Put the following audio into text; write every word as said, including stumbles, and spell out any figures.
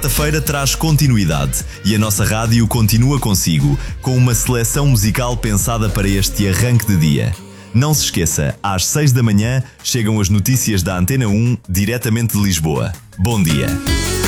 quarta-feira traz continuidade e a nossa rádio continua consigo, com uma seleção musical pensada para este arranque de dia. Não se esqueça, às seis da manhã chegam as notícias da Antena um, diretamente de Lisboa. Bom dia!